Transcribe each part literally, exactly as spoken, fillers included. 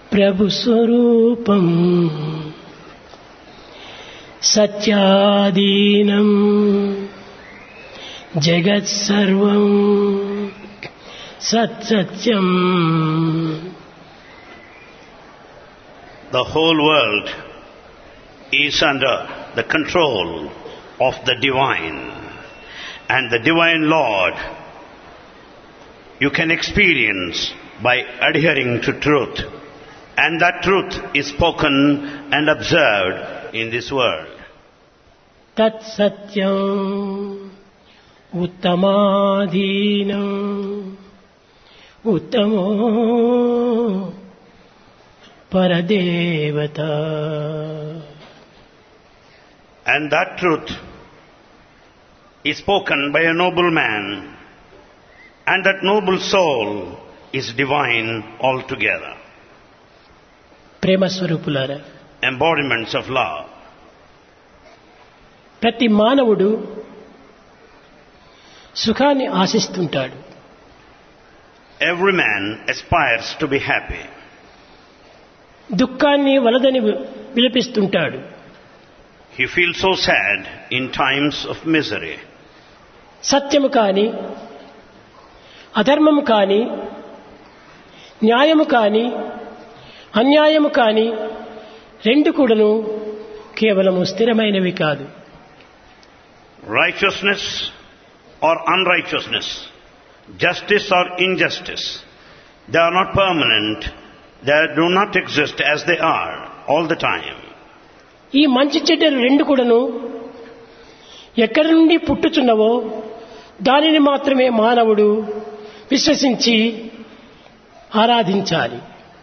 ప్రభు స్వరూపం సత్యాదీనం జగత్ సర్వం సత్సత్యం. The whole world is under the control of the divine, and the divine Lord you can experience by adhering to truth, and that truth is spoken and observed in this world. tat satyam uttamadhinam uttamo paradevata. And that truth is spoken by a noble man, and that noble soul is divine altogether. ప్రేమ స్వరూపులారా, Embodiments of love. ప్రతి మానవుడు సుఖాన్ని ఆశిస్తుంటాడు. Every man aspires to be happy. దుఃఖాన్ని వలదని విలపిస్తుంటాడు. He feels so sad in times of misery. సత్యము కాని, అధర్మము కాని, న్యాయము కాని, అన్యాయము కాని రెండు కూడాను కేవలము స్థిరమైనవి కాదు. Righteousness or unrighteousness, justice or injustice, they are not permanent. They do not exist as they are all the time. ఈ మంచి చెడ్డలు రెండు కూడాను ఎక్కడి నుండి పుట్టుచున్నవో దానిని మాత్రమే మానవుడు విశ్వసించి ఆరాధించాలి.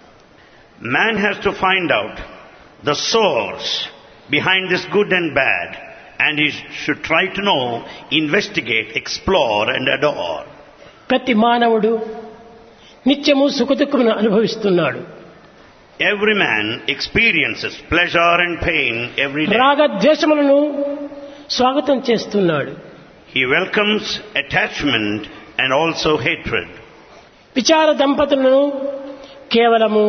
Man has to find out the source behind this good and bad, and he should try to know, investigate, explore and adore. ప్రతి మానవుడు నిత్యము సుఖదుఖమును అనుభవిస్తున్నాడు. Every man experiences pleasure and pain every day. రాగద్వేషములను స్వాగతం చేస్తున్నాడు. He welcomes attachment and also hatred. విచార దంపతులను కేవలము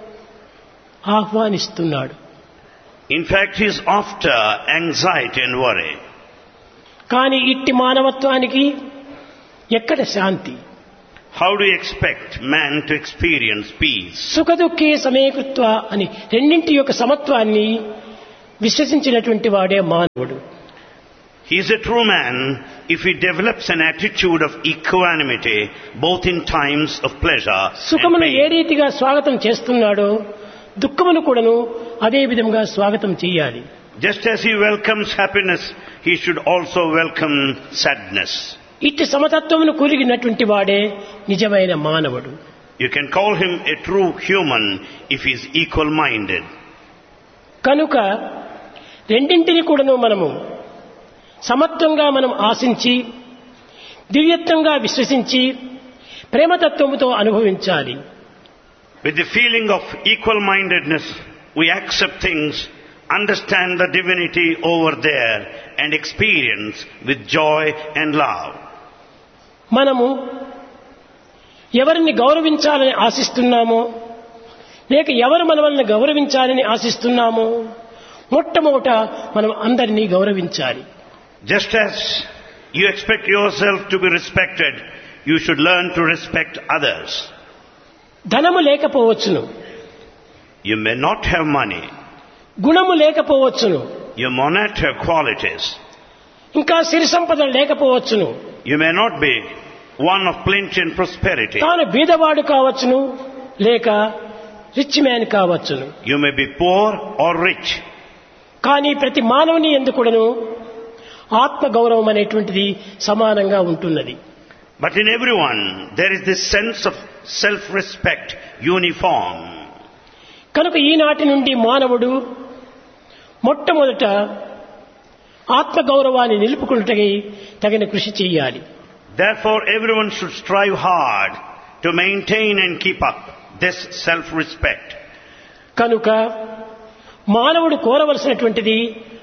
ఆహ్వానిస్తున్నాడు. In fact, he is after anxiety and worry. కానీ ఇట్టి మానవత్వానికి ఎక్కడ శాంతి? How do you expect man to experience peace? సుఖదుఖే సమేకృత్వ అని రెండింటి యొక్క సమత్వాన్ని విశ్వసించినటువంటి వాడే మానవుడు. He is a true man if he develops an attitude of equanimity both in times of pleasure and సుఖమును ఏ pain. రీతిగా స్వాగతం చేస్తున్నాడో దుఃఖమును కూడాను అదే విధంగా స్వాగతం చేయాలి. Just as he welcomes happiness, he should also welcome sadness. ఇట్టి సమతత్వమును కూలిగినటువంటి వాడే నిజమైన మానవుడు. You can call him a true human if he is equal-minded. కనుక రెండింటిని కూడాను మనము సమత్వంగా మనం ఆశించి దివ్యత్వంగా విశ్వసించి ప్రేమతత్వముతో అనుభవించాలి. With the feeling of equal-mindedness, we accept things, understand the divinity over there and experience with joy and love. మనము ఎవరిని గౌరవించాలని ఆశిస్తున్నామో లేక ఎవరు మనల్ని గౌరవించాలని ఆశిస్తున్నామో మొట్టమొదట మనం అందరినీ గౌరవించాలి. Just as you expect yourself to be respected, you should learn to respect others. ధనము లేకపోవచ్చును, You may not have money. గుణము లేకపోవచ్చును, You may not have qualities. ఇంకా సిరి సంపదలు లేకపోవచ్చును, You may not be one of plenty and prosperity. తాను బీదవాడు కావచ్చును లేక rich man కావచ్చును. You may be poor or rich. కానీ ప్రతి మానవుని ఎందుకుడను ఆత్మ గౌరవం అనేటువంటిది సమానంగా ఉంటున్నది. But in everyone there is this sense of self-respect uniform. కనుక ఈనాటి నుండి మానవుడు మొట్టమొదట ఆత్మ గౌరవాన్ని నిలుపుకొనుటకై తగిన కృషి చేయాలి. Therefore everyone should strive hard to maintain and keep up this self-respect. కనుక మానవుడు కోరవలసినటువంటిది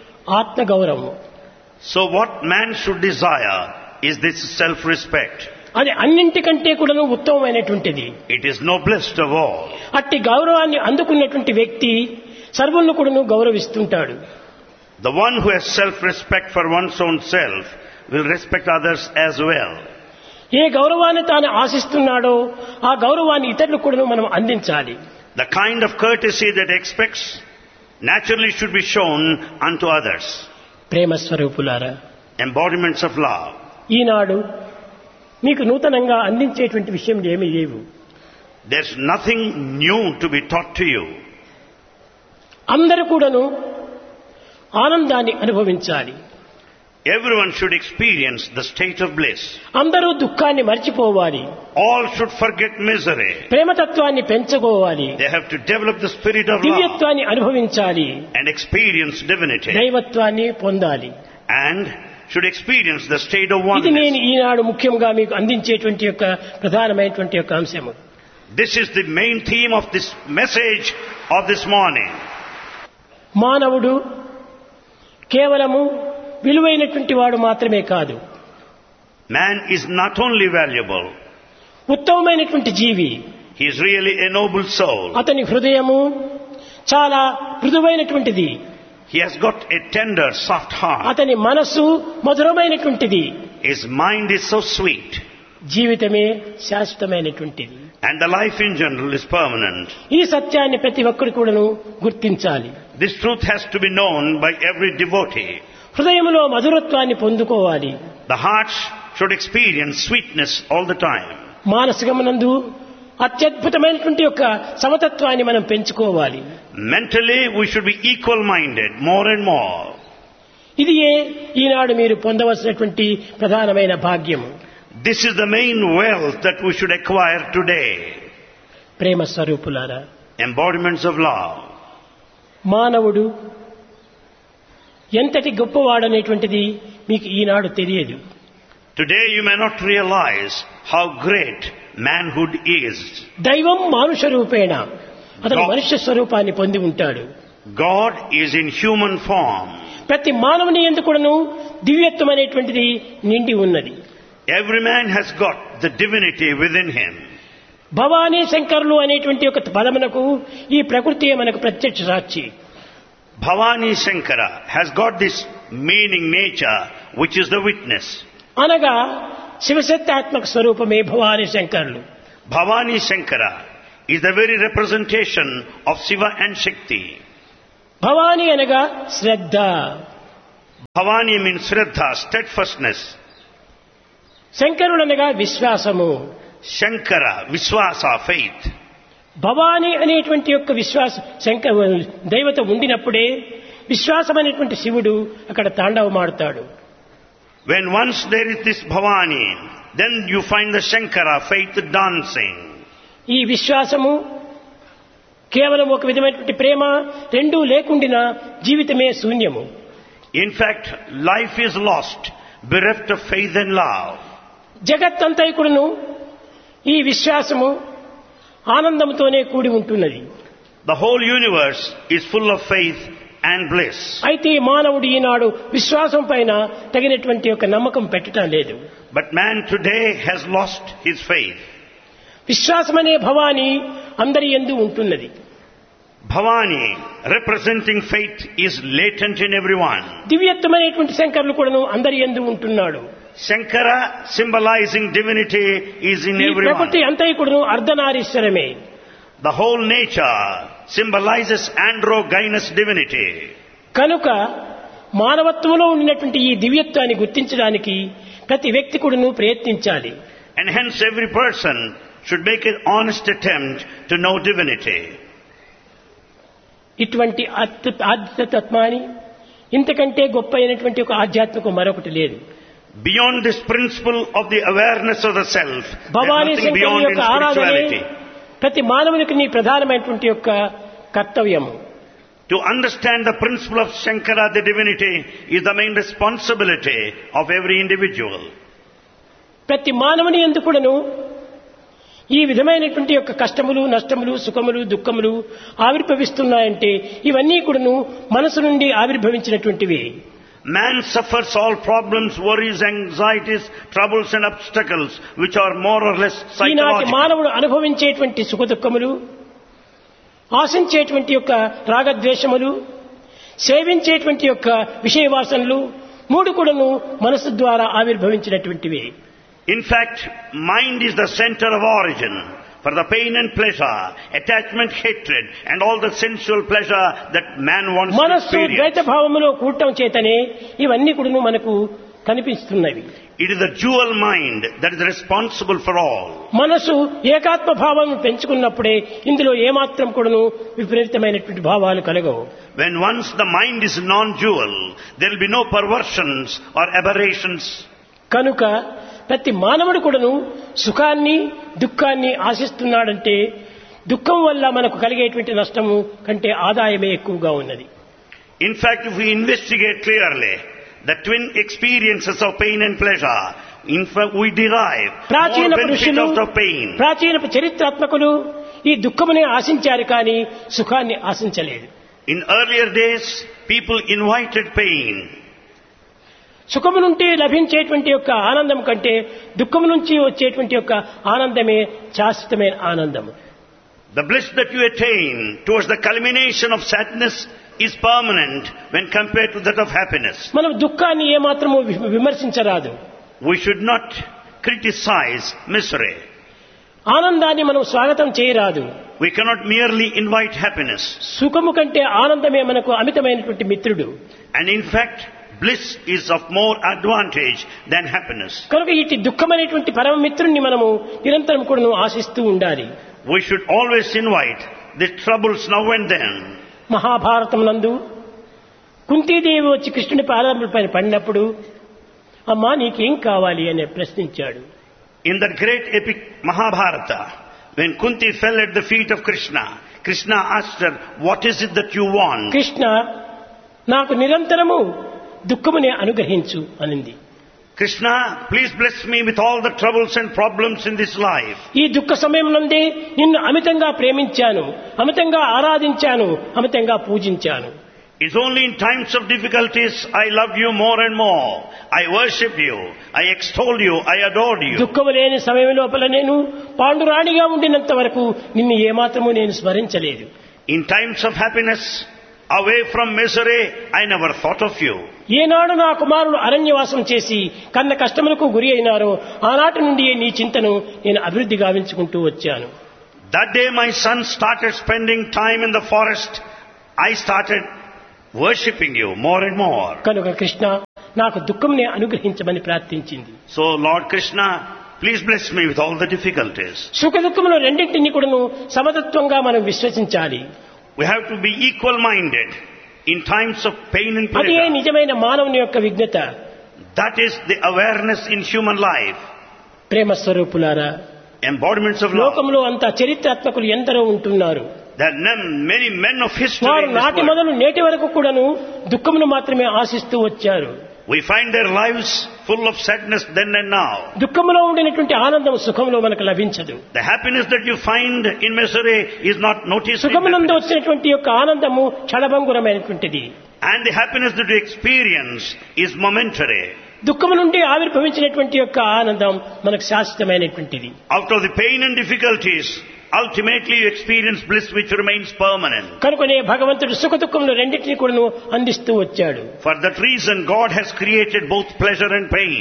ఆత్మ గౌరవం. So what man should desire is this self-respect. అది అన్నింటికంటే కూడా ఉత్తమమైనటువంటిది. It is noblest of all. అట్టి గౌరవాన్ని అందుకున్నటువంటి వ్యక్తి సర్వులను కూడా గౌరవిస్తుంటాడు. The one who has self-respect for one's own self will respect others as well. ఏ గౌరవాన్ని తాను ఆశిస్తున్నాడో ఆ గౌరవాన్ని ఇతరులకు కూడా మనం అందించాలి. The kind of courtesy that expects naturally should be shown unto others. ప్రేమ స్వరూపులారా, Embodiments of love. ఈనాడు మీకు నూతనంగా అందించేటువంటి విషయం ఏమీ లేవు. There's nothing new to be taught to you. అందరూ కూడాను ఆనందాన్ని అనుభవించాలి. Everyone should experience the state of bliss. అందరూ దుఃఖాన్ని మర్చిపోవాలి. All should forget misery. ప్రేమతత్వాన్ని పెంచుకోవాలి. They have to develop the spirit of love దివ్యత్వాన్ని అనుభవించాలి. and experience divinity. దైవత్వాన్ని పొందాలి. And should experience the state of ఇది నేను oneness. ఈనాడు ముఖ్యంగా మీకు అందించేటువంటి యొక్క ప్రధానమైనటువంటి యొక్క అంశము. This is the main theme of this message of this morning. మానవుడు కేవలము విలువైనటువంటి వాడు మాత్రమే కాదు, Man is not only valuable, ఉత్తమమైనటువంటి జీవి. he is really a noble soul. అతని హృదయము చాలా మృదువైనటువంటిది. He has got a tender, soft heart. అతని మనస్సు మధురమైనటువంటిది. His mind is so sweet. జీవితమే శాశ్వతమైనటువంటిది. And the life in general is permanent. ఈ సత్యాన్ని ప్రతి ఒక్కరు కూడాను గుర్తించాలి. This truth has to be known by every devotee. హృదయంలో మధురత్వాన్ని పొందుకోవాలి. The heart should experience sweetness all the time. మానసికమునందు అత్యద్భుతమైనటువంటి యొక్క సమతత్వాన్ని మనం పెంచుకోవాలి. Mentally, we should be equal-minded more and more. ఇది ఈనాడు మీరు పొందవలసినటువంటి ప్రధానమైన భాగ్యము. This is the main wealth that we should acquire today. ప్రేమ స్వరూపులారా, Embodiments of love. మానవుడు ఎంతటి గొప్పవాడనేటువంటిది మీకు ఈనాడు తెలియదు. Today you may not realize how great manhood is. దైవం మానుష రూపేణ, అతను God- మనుష్య స్వరూపాన్ని పొంది ఉంటాడు. God is in human form. ప్రతి మానవుని యందు కూడాను దివ్యత్వం అనేటువంటిది నిండి ఉన్నది. Every man has got the divinity within him. Bhavani శంకరులు అనేటువంటి ఒక పదమునకు ఈ ప్రకృతియే మనకు ప్రత్యక్ష సాక్షి. Bhavani Shankara has got this meaning nature which is the witness. అనగా శివశక్తాత్మక స్వరూపమే భవానీ శంకరులు. Bhavani Shankara is the very representation of Shiva and Shakti. Bhavani అనగా శ్రద్ధ, Bhavani means Shraddha, steadfastness. శంకరుడు అనగా విశ్వాసము. Shankara, Viswasa, faith. భవానీ అనేటువంటి యొక్క విశ్వాస శంకర దైవత ఉండినప్పుడే విశ్వాసం అనేటువంటి శివుడు అక్కడ తాండవమాడుతాడు. When once there is this Bhavani, then you find the Shankara, faith dancing. ఈ విశ్వాసము కేవలం ఒక విధమైనటువంటి ప్రేమ రెండూ లేకుండినా జీవితమే శూన్యము. In fact, life is lost, bereft of faith and love. జగత్తంతా కూడాను ఈ విశ్వాసము ఆనందంతోనే కూడి ఉంటున్నది. The whole universe is full of faith and bliss. అయితే మానవుడు ఈనాడు విశ్వాసం పైన తగినటువంటి ఒక నమ్మకం పెట్టడం లేదు. But man today has lost his faith. విశ్వాసం అనే భవాని అందరి యందు ఉంటున్నది. Bhavani, representing faith, is latent in everyone. దివ్యత్వం అనేటువంటి శంకరులు కూడాను అందరి యందు ఉంటున్నాడు. Shankara, symbolizing divinity, is in ఈ everyone. ప్రకృతి అంతా కూడాను అర్ధనారీశ్వరమే. The whole nature symbolizes androgynous divinity. కనుక మానవత్వంలో ఉండినటువంటి ఈ దివ్యత్వాన్ని గుర్తించడానికి ప్రతి వ్యక్తి కూడాను ప్రయత్నించాలి. And hence every person should make an honest attempt to know divinity. ఇటువంటి ఆధ్యాత్మికత్వాన్ని ఇంతకంటే గొప్ప అయినటువంటి ఒక ఆధ్యాత్మికం మరొకటి లేదు. Beyond this principle of the awareness of the self, Bhavani there's nothing శంకరుని beyond in యొక్క ఆరాధనే spirituality. ప్రతి మానవునికి నీ ప్రధానమైనటువంటి యొక్క కర్తవ్యము. To understand the principle of Shankara, the divinity, is the main responsibility of every individual. ప్రతి మానవుని యందు కూడాను ఈ విధమైనటువంటి యొక్క కష్టములు, నష్టములు, సుఖములు, దుఃఖములు ఆవిర్భవిస్తున్నాయంటే ఇవన్నీ కూడాను మనసు నుండి ఆవిర్భవించినటువంటివి. Man suffers all problems, worries, anxieties, troubles and obstacles which are more or less ఈనాటి psychological. మానవుడు అనుభవించేటువంటి సుఖ దుఃఖములు, ఆశించేటువంటి యొక్క రాగద్వేషములు, సేవించేటువంటి యొక్క విషయవాసనలు మూడు కూడాను మనసు ద్వారా ఆవిర్భవించినటువంటివి. In fact, mind is the center of origin for the pain and pleasure, attachment, hatred and all the sensual pleasure that man wants to మనస్సు experience. ద్వైత భావములో కూడటం చేతనే ఇవన్నీ కూడాను మనకు కనిపిస్తున్నవి. It is the dual mind that is responsible for all. మనసు ఏకాత్మ భావం పెంచుకున్నప్పుడే ఇందులో ఏమాత్రం కూడాను విపరీతమైనటువంటి భావాలు కలగవు. When once the mind is non-dual, there will be no perversions or aberrations. కనుక ప్రతి మానవుడు కూడాను సుఖాన్ని దుఃఖాన్ని ఆశిస్తున్నాడంటే దుఃఖం వల్ల మనకు కలిగేటువంటి నష్టము కంటే ఆదాయమే ఎక్కువగా ఉన్నది. In fact, if we investigate clearly the twin experiences of pain and pleasure, in fact we derive ప్రాచీన more benefit పురుషులు, of the pain. ప్రాచీన చరిత్రాత్మకులు ఈ దుఃఖమునే ఆశించారు కానీ సుఖాన్ని ఆశించలేదు. In earlier days, people invited pain. సుఖము నుండి లభించేటువంటి యొక్క ఆనందం కంటే దుఃఖము నుంచి వచ్చేటువంటి యొక్క ఆనందమే శాశ్వతమైన ఆనందం. The bliss that you attain towards the culmination of sadness is permanent when compared to that of happiness. మనం దుఃఖాన్ని ఏమాత్రము వి- విమర్శించరాదు. We should not criticize misery. ఆనందాన్ని మనం స్వాగతం చేయరాదు. We cannot merely invite happiness. సుఖము కంటే ఆనందమే మనకు అమితమైనటువంటి మిత్రుడు. And in fact, bliss is of more advantage than happiness. కనుక ఇటు దుఃఖమైనటువంటి పరమ మిత్రుణ్ణి మనము నిరంతరం కూడా ఆశిస్తూ ఉండాలి. We should always invite the troubles now and then. Mahabharatam నందు కుంతీదేవి వచ్చి కృష్ణుని పాదాలపైన పడినప్పుడు అమ్మా నీకేం కావాలి అని ప్రశ్నించాడు. In that great epic Mahabharata, when Kunti fell at the feet of Krishna, Krishna asked her, what is it that you want? Krishna నాకు నిరంతరము దుఃఖమునే అనుగ్రహించు అనింది. Krishna, please bless me with all the troubles and problems in this life. ఈ దుఃఖ సమయం నందే నిన్ను అమితంగా ప్రేమించాను, అమితంగా ఆరాధించాను, అమితంగా పూజించాను. It's only in times of difficulties I love you more and more. I worship you. I extol you. I adore you. దుఃఖము లేని సమయం లోపల నేను పాండురాణిగా ఉండినంత వరకు నిన్ను ఏమాత్రము నేను స్మరించలేదు. In times of happiness, away from misery, I never thought of you. ఏనాడు నా కుమారుడు అరణ్యవాసం చేసి కన్న కష్టములకు గురి అయినారో ఆనాటి నుండి నీ చింతను నేను అభివృద్ధి గావించుకుంటూ వచ్చాను. That day my son started spending time in the forest. I started worshipping you more and more. కనుక కృష్ణ నాకు దుఃఖంనే అనుగ్రహించమని ప్రార్థించింది. So Lord Krishna, please bless me with all the difficulties. సుఖ దుఃఖములు రెండింటినీ కూడాను సమతత్వంగా మనం విశ్వసించాలి. We have to be equal-minded in times of pain and అదే pleasure. నిజమైన మానవుని యొక్క విజ్ఞత. That is the awareness in human life. ప్రేమ స్వరూపులారా, Embodiments of love. లోకంలో అంతా చరిత్రాత్మకులు ఎందరో ఉంటున్నారు. There are none- many men of history వారు in this నాటి world. మొదలు నేటి వరకు కూడాను దుఃఖమును మాత్రమే ఆశిస్తూ వచ్చారు. We find their lives full of sadness then and now. దుఃఖములో ఉండినటువంటి ఆనందం సుఖంలో మనకు లభించదు. The happiness that you find in misery is not noticed in సుఖమునందు happiness. వచ్చినటువంటి యొక్క ఆనందము క్షణభంగురమైనటువంటిది. And the happiness that you experience is momentary. దుఃఖము నుండి ఆవిర్భవించినటువంటి యొక్క ఆనందం మనకు శాశ్వతమైనటువంటిది. Out of the pain and difficulties, ultimately you experience bliss which remains permanent. కనుకనే భగవంతుడు సుఖ దుఃఖములు రెండింటినీ కూడాను అందిస్తూ వచ్చాడు. For that reason, God has created both pleasure and pain.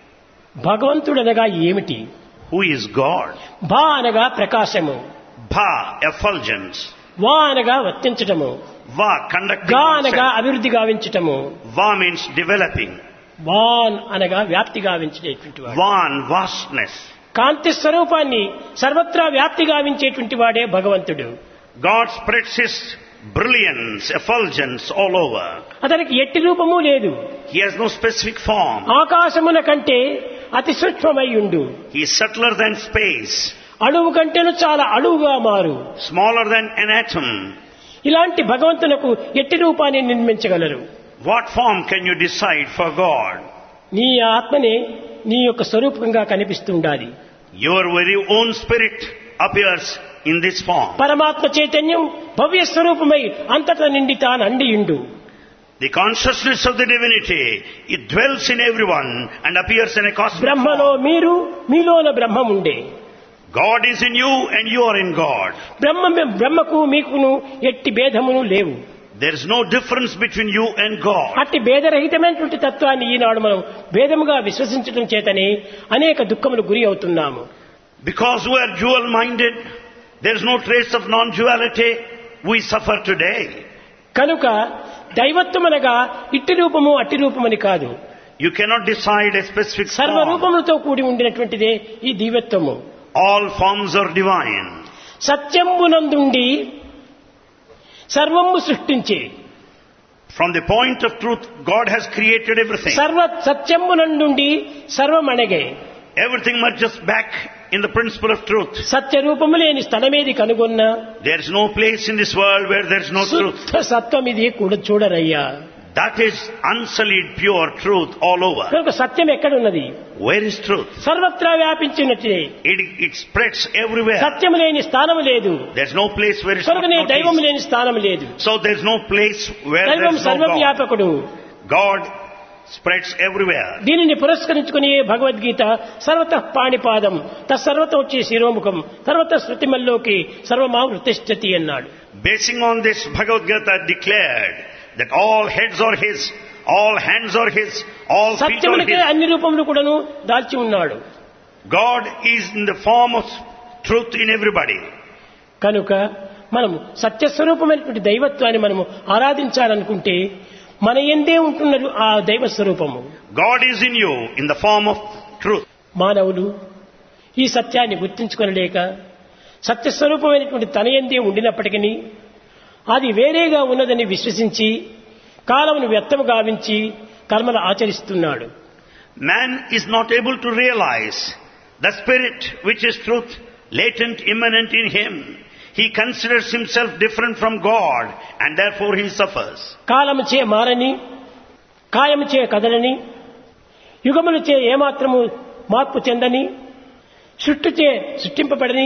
భగవంతుడు అనగా ఏమిటి? Who is God? భా అనగా ప్రకాశము, Bha, effulgence. వా అనగా వర్తించటము, Va, conducting గా అనగా oneself. అభివృద్ధి గావించటము, Va means developing. వాన్ అనగా వ్యాప్తి గావించేటువంటి వాడు. Van, vastness. కాంతి స్వరూపాన్ని సర్వత్రా వ్యాప్తి గావించేటువంటి వాడే భగవంతుడు. God spreads His brilliance, effulgence all over. అతనికి ఎట్టి రూపము లేదు. He has no specific form. ఆకాశమున కంటే అతి సూక్ష్మమయ్యుండు, He is subtler than space, అణువు కంటేను చాలా అణువుగా మారు. smaller than an atom. ఇలాంటి భగవంతునకు ఎట్టి రూపాన్ని నిర్మించగలరు? What form can you decide for God? నీ ఆత్మనే నీ యొక్క స్వరూపంగా కనిపిస్తుండాలి. Your very own spirit appears in this form. పరమాత్మ చైతన్యం భవ్య స్వరూపమై అంతటా నిండి తాను అండియుండు. The consciousness of the divinity, it dwells in everyone and appears in a cosmic బ్రహ్మలో form. మీరు, మీలోన బ్రహ్మం ఉండే. God is in you and you are in God. బ్రహ్మ బ్రహ్మకు మీకును ఎట్టి భేదమును లేవు. There is no difference between you and God. అట్టి భేదరహితమైనటువంటి తత్వాన్ని ఈనాడు మనం భేదముగా విశ్వసించడం చేతనే అనేక దుఃఖములు గురి అవుతున్నాము. Because we are dual-minded, there is no trace of non-duality, we suffer today. కనుక దైవత్వం అనగా ఇట్టి రూపము అట్టి రూపమని కాదు. You cannot decide a specific form. సర్వరూపములతో కూడి ఉండినటువంటిదే ఈ దివ్యత్వము. All forms are divine. సత్యమునందుండి సర్వము సృష్టించి, From the point of truth, God has created everything. సర్వ సత్యమునందుండి సర్వమణగే. Everything merges back in the principle of truth. సత్య రూపము లేని స్థలమేది కనుగొన్నా There is no place in this world where there is no truth. శుద్ధ సత్వం ఇది కూడా చూడరయ్యా. That is unsullied, pure truth all over. కనుక సత్యం ఎక్కడున్నది? Where is truth? సర్వత్రా వ్యాపించినట్టే. It, it spreads everywhere. సత్యము లేని స్థానము లేదు. There is no place where it is not కనుకనే దైవము noticed. లేని స్థానము లేదు. So there is no place where there దైవం is no God. సర్వవ్యాపకుడు. God spreads everywhere. దీనిని పురస్కరించుకుని భగవద్గీత సర్వతః పాణిపాదం తత్సర్వత వచ్చి శిరోముఖం సర్వత శృతిమల్లోకి సర్వమావృతిష్ఠతి అన్నాడు. Basing on this, Bhagavad Gita declared that all heads are His, all hands are His, all feet are సత్యమునికే His. అన్ని రూపములు కూడాను దాల్చి ఉన్నాడు. God is in the form of truth in everybody. కనుక మనము సత్యస్వరూపమైనటువంటి దైవత్వాన్ని మనము ఆరాధించాలనుకుంటే మన ఎందే ఉంటున్నది ఆ దైవ స్వరూపము. God is in you in the form of truth. మానవులు ఈ సత్యాన్ని గుర్తించుకొనలేక సత్యస్వరూపమైనటువంటి తన ఎందే ఉండినప్పటికీ అది వేరేగా ఉన్నదని విశ్వసించి కాలమును వ్యర్థము గావించి కర్మలు ఆచరిస్తున్నాడు. Man is not able to realize the spirit which is truth, latent, immanent in him. He considers himself different from God and therefore he suffers. కాలము చే మారని, కాయము చే కదలని, యుగములు చే ఏమాత్రము మార్పు చెందని, సృష్టి చే సృష్టింపబడని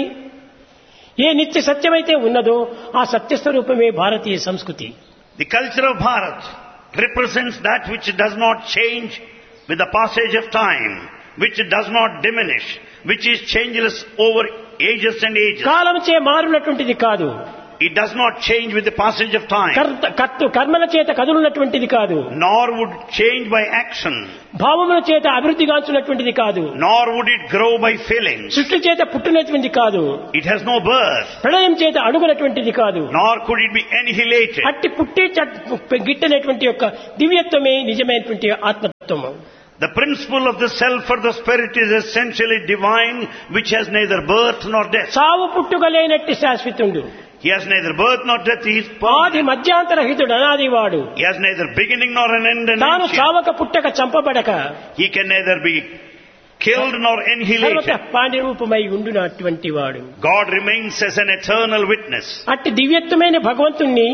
ఏ నిత్య సత్యమైతే ఉన్నదో ఆ సత్యస్వరూపమే భారతీయ సంస్కృతి. The culture of Bharat represents that which does not change with the passage of time, which does not diminish, which is changeless over ages and ages. కాలము చే మారునటువంటిది కాదు. It does not change with the passage of time, కర్త- కర్త- కర్మల చేత కదులున్నటువంటిది కాదు. nor would change by action, భావముల చేత అభివృద్ధిగాంచున్నటువంటిది కాదు. nor would it grow by feelings. సృష్టి చేత పుట్టినటువంటిది కాదు. It has no birth, ప్రళయం చేత అడుగునటువంటిది కాదు. nor could it be annihilated. అట్టి పుట్టి చట్- గిట్టనేటువంటి యొక్క దివ్యత్వమే నిజమైనటువంటి ఆత్మతత్వము. The principle of the self or the spirit is essentially divine, which has neither birth nor death. సావు పుట్టుక లేనట్టి శాశ్వతుండు. He has neither birth nor death, he is ఆది permanent. మధ్యాంతరహితుడు అనాదివాడు. He has neither beginning nor an end and తాను ancient. చావక పుట్టక చంపబడక He can neither be killed nor సర్వత annihilated. పాండిరూపమై ఉండునటువంటి వాడు. God remains as an eternal witness. అట్టి దివ్యత్వమైన భగవంతుణ్ణి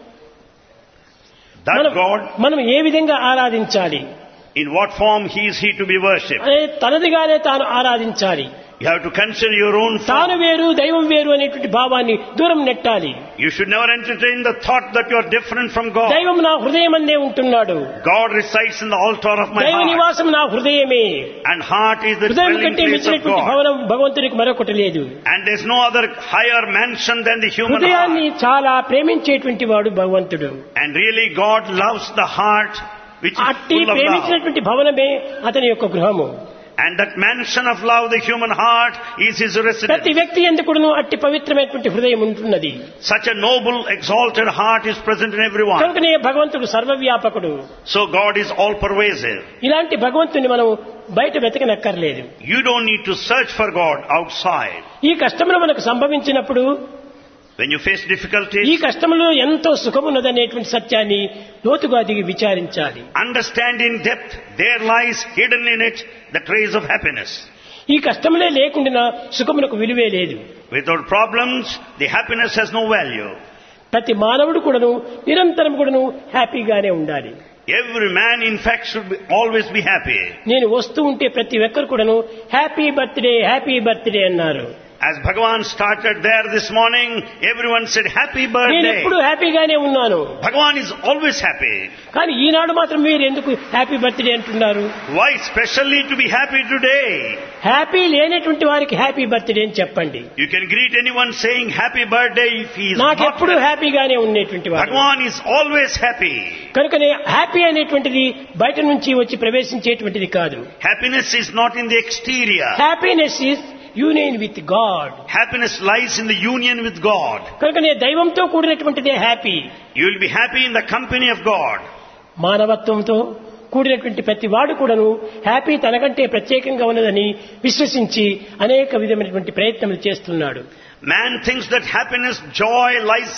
That మనం God, మనం ఏ విధంగా ఆరాధించాలి in what form he is he to be worshipped? అనే తనదిగానే తాను ఆరాధించాలి. You have to consider your own తాను form. వేరు దైవం వేరు అనేటువంటి భావాన్ని దూరం నెట్టాలి. You should never entertain the thought that you are different from God. దైవం నా హృదయమందే ఉంటున్నాడు. God resides in the altar of my దైవ heart. నివాసం నా హృదయమే. And heart is the హృదయం dwelling కంటే place of మించినటువంటి God. భవనం భగవంతునికి మరొకటి లేదు. And there is no other higher mansion than the human హృదయాన్ని heart. చాలా ప్రేమించేటువంటి వాడు భగవంతుడు. And really God loves the heart which is అట్టి full of love. ప్రేమించినటువంటి భవనమే అతని యొక్క గృహము. And that mansion of love, the human heart, is his ప్రతి residence. వ్యక్తి ఎందుకును అట్టి పవిత్రమైనటువంటి హృదయం ఉంటున్నది. Such a noble, exalted heart is present in everyone. కనుకనే భగవంతుడు సర్వవ్యాపకుడు. So God is all pervasive. ఇలాంటి భగవంతుని మనం బయట వెతకనక్కర్లేదు. You don't need to search for God outside. ఈ కష్టములు మనకు సంభవించినప్పుడు When you face ఈ difficulties, కష్టములో ఎంతో సుఖమున్నదనేటువంటి సత్యాన్ని లోతుగా దిగి విచారించాలి. understand in depth, there lies hidden in it the trace of happiness. ఈ కష్టములే లేకుండా సుఖమునకు విలువే లేదు. Without problems, the happiness has no value. ప్రతి మానవుడు కూడాను నిరంతరం కూడాను హ్యాపీగానే ఉండాలి. Every man, in fact, should be, always be happy. నేను వస్తూ ఉంటే ప్రతి ఒక్కరు కూడాను హ్యాపీ బర్త్డే హ్యాపీ బర్త్డే అన్నారు. As Bhagavan started there this morning, everyone said happy నేను birthday. ఎప్పుడు హ్యాపీగానే ఉన్నాను. Bhagavan is always happy. కానీ ఈనాడు మాత్రం మీరు ఎందుకు హ్యాపీ బర్త్డే అంటున్నారు? Why specially to be happy today? Happy లేనటువంటి వారికి హ్యాపీ బర్త్డే అని చెప్పండి. You can greet anyone saying happy birthday if he is నాకు not ఎప్పుడు happy. హ్యాపీగానే ఉండేటువంటి వారు. Bhagavan is always happy. కనుకనే హ్యాపీ అనేటువంటిది బయట నుంచి వచ్చి ప్రవేశించేటువంటిది కాదు. Happiness is not in the exterior. Happiness is union with God. Happiness lies in the union with God. కనుకనే దైవంతో కూడినటువంటిదే happy. You will be happy in the company of God. మానవత్వంతో కూడినటువంటి ప్రతి వాడు కూడాను హ్యాపీ తనకంటే ప్రత్యేకంగా ఉన్నదని విశ్వసించి అనేక విధమైనటువంటి ప్రయత్నములు చేస్తున్నాడు. Man thinks that happiness, joy lies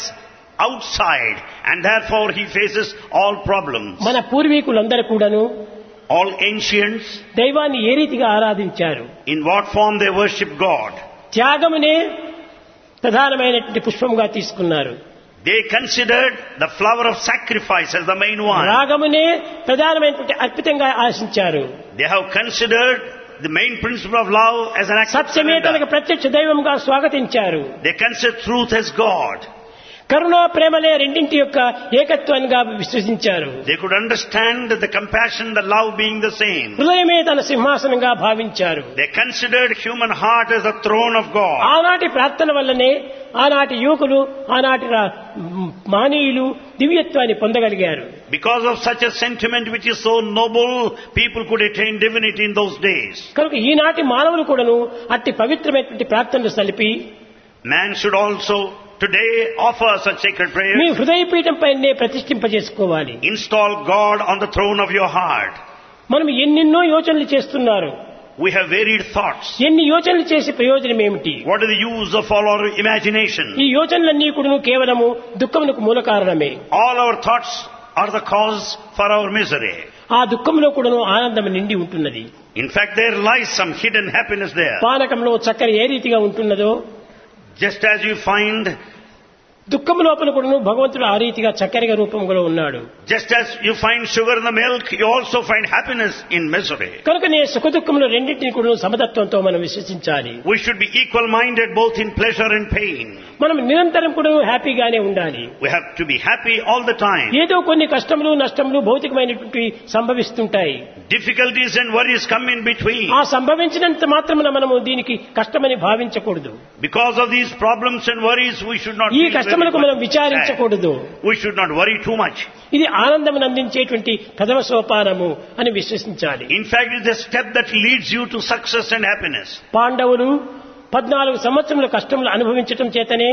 outside and therefore he faces all problems. మన పూర్వీకులందరూ కూడాను All ancients, దైవాన్ని ఏ రీతిగా ఆరాధించారు? in what form they worship God? త్యాగమునే ప్రధానమైనటువంటి పుష్పంగా తీసుకున్నారు. They considered the flower of sacrifice as the main one. రాగమునే ప్రధానమైనటువంటి అర్పితంగా ఆశించారు. They have considered the main principle of love as an act of సత్యమే surrender. తనకు ప్రత్యక్ష దైవంగా స్వాగతించారు. They consider truth as God. కరుణా ప్రేమలే రెండింటి యొక్క ఏకత్వంగా విశ్వసించారు. They could understand the compassion, the love being the same. హృదయమే తన సింహాసనంగా భావించారు. They considered human heart as the throne of God. ఆనాటి ప్రార్థన వల్లనే ఆనాటి యువకులు ఆనాటి రా- మానీయులు దివ్యత్వాన్ని పొందగలిగారు. Because of such a sentiment which is so noble, people could attain divinity in those days. కనుక ఈనాటి మానవులు కూడాను అట్టి పవిత్రమైనటువంటి ప్రార్థనలు సలిపి Man should also today offer such sacred me prayers. హృదయపీఠం పైనే ప్రతిష్ఠింపజేసుకోవాలి. Install God on the throne of your heart. మనం ఎన్నెన్నో యోచనలు చేస్తున్నారు. We have varied thoughts. ఎన్ని యోచనలు చేసి ప్రయోజనం ఏమిటి? What is the use of all our imagination? ఈ యోచనలన్నీ కూడా కేవలము దుఃఖమునకు మూల కారణమే. All our thoughts are the cause for our misery. ఆ దుఃఖంలో కూడాను ఆనందం నిండి ఉంటున్నది. In fact, there lies some hidden happiness there. పానకంలో చక్కెర ఏ రీతిగా ఉంటున్నదో Just as you find, దుఃఖం లోపల కూడాను భగవంతుడు ఆ రీతిగా చక్కెరగా రూపంలో ఉన్నాడు. just as you find sugar in the milk, you also find happiness in misery. కనుకనే సుఖ దుఃఖములు రెండింటిని కూడా సమతత్వంతో మనం విశ్వసించాలి. We should be equal-minded both in pleasure and pain. మనం నిరంతరం కూడా హ్యాపీగానే ఉండాలి. We have to be happy all the time. ఏదో కొన్ని కష్టములు నష్టములు భౌతికమైనటువంటి సంభవిస్తుంటాయి. Difficulties and worries come in between. ఆ సంభవించినంత మాత్రమున మనము దీనికి కష్టమని భావించకూడదు. Because of these problems and worries, we should not ఈ feel very కష్టములకు మనం much sad. విచారించకూడదు. We should not worry too much. ఇది ఆనందమును అందించేటువంటి ప్రథమ సోపానము అని విశ్వసించాలి. In fact, it is a step that leads you to success and happiness. పాండవులు పద్నాలుగు సంవత్సరముల కష్టములు అనుభవించటం చేతనే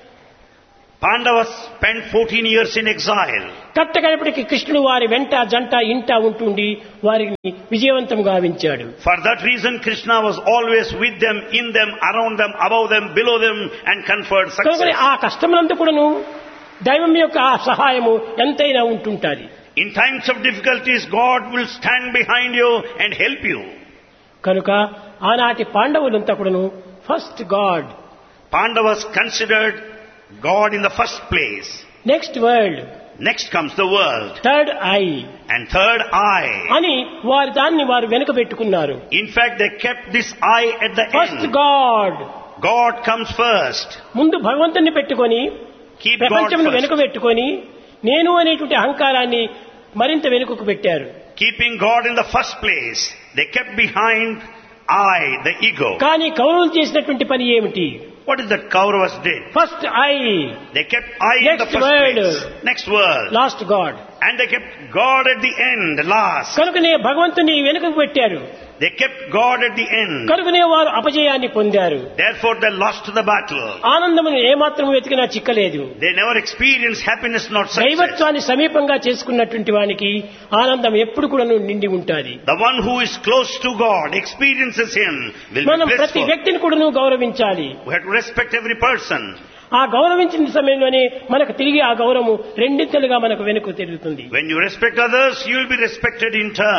Pandavas spent fourteen years in exile. కట్టకడపటికి కృష్ణుడు వారి వెంట జంట ఇంట ఉంటుండి వారిని విజయవంతం గావించాడు. For that reason, Krishna was always with them, in them, around them, above them, below them, and conferred కనుక success. ఆ కష్టములంతా కూడాను దైవం యొక్క ఆ సహాయము ఎంతైనా ఉంటుంటాది. In times of difficulties, God will stand behind you and help you. కనుక ఆనాటి పాండవులంతా కూడాను first God, Pandavas considered God in the first place. Next world, Next comes the world. Third I And third, I. అని వారి దాన్ని వారు వెనుక పెట్టుకున్నారు. In fact, they kept this I at the first end. God, God comes first. ముందు భగవంతుని పెట్టుకొని Keep God ప్రపంచమును వెనుక first. పెట్టుకొని నేను అనేటువంటి అహంకారాన్ని మరింత వెనుకకు పెట్టారు. Keeping God in the first place, they kept behind I, the ego. కానీ కౌరవులు చేసినటువంటి పని ఏమిటి? What is that Kauravas did? First I, They kept I in the Next first word. place. Next word. Last God. And they kept God at the end, last. కనుకనే భగవంతుని వెనుకకు పెట్టారు. They kept God at the end. కనుకనే వారు అపజయాన్ని పొందారు. Therefore, they lost the battle. ఆనందమును ఏమాత్రం వెతికినా చిక్కలేదు. They never experienced happiness, not success. దైవత్వాన్ని సమీపంగా చేసుకున్నటువంటి వానికి ఆనందం ఎప్పుడు కూడా నిండి ఉంటాది. The one who is close to God, experiences Him, will మనం be ప్రతి blissful. వ్యక్తిని కూడా గౌరవించాలి. We have to respect every person. ఆ గౌరవించిన సమయంలోనే మనకు తిరిగి ఆ గౌరవము రెండింతలుగా మనకు వెనుక తిరుగుతుంది. When you respect others, you will be respected in turn.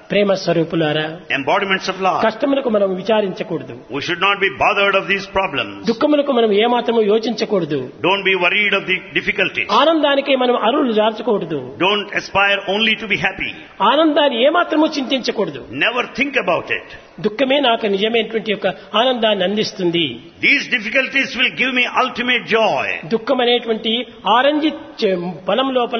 ప్రేమ స్వరూపులారా, embodiments of love. కష్టములకు మనం విచారించకూడదు, We should not be bothered of these problems. దుఃఖములకు మనం ఏమాత్రము యోచించకూడదు, Don't be worried of the difficulties. ఆనందానికి మనం అరువులు దాల్చకూడదు, Don't aspire only to be happy. ఆనందాన్ని ఏమాత్రము చింతించకూడదు. Never think about it. దుఃఖమే నాకు నిజమైనటువంటి యొక్క ఆనందాన్ని అందిస్తుంది. These difficulties will give me ultimate joy. దుఃఖం అనేటువంటి ఆరెంజ్ చె- ఫలం లోపల